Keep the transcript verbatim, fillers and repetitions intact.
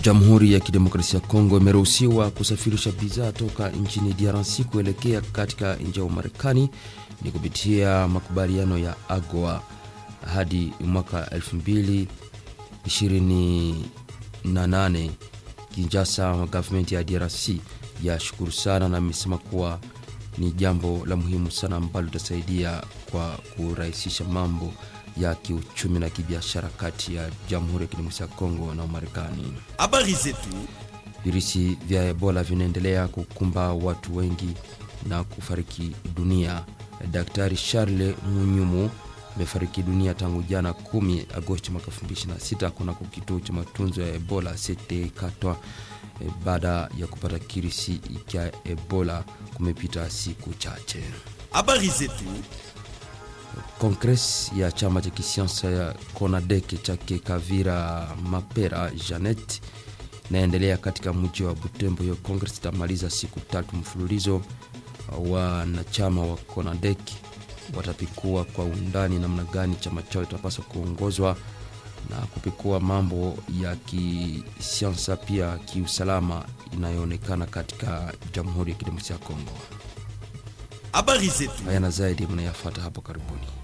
Jamhuri ya Kidemokrasia ya Kongo imeruhusiwa kusafirisha bidhaa toka nchini D R C kuelekea katika nchi ya Marekani ni kupitia makubaliano ya AGOA hadi mwaka elfu mbili ishirini na nane. Kinshasa, government ya D R C ya shukuru sana na imesema kuwa ni jambo la muhimu sana ambalo litasaidia kwa kurahisisha mambo ya kiuchumi na kibiashara kati ya Jamhuri ya Kidemokrasia ya Kongo na Marekani. Habari zetu. Virusi vya Ebola vinaendelea kukumba watu wengi na kufariki dunia. Daktari Charles Munyumu amefariki dunia tangu jana kumi Agosti mwaka elfu mbili ishirini na sita kuna kituo cha matunzo ya Ebola C T Katwa baada ya kupata kirisi cha Ebola kumepita siku chache. Habari zetu. Kongres ya chama cha kisiasa ya CONADEC cha Kavira Mapera Janet naendelea katika mji wa Butembo. Hiyo kongres itamaliza siku tatu mfululizo. Wanachama wa CONADEC watapikua kwa undani namna gani chama chao itapaswa kuongozwa na kupikua mambo ya kisiasa pia kiusalama inayoonekana katika Jamhuri ya Kidemokrasia ya Kongo. Habari zetu. Haya na zaidi mnayafuata hapo karibuni.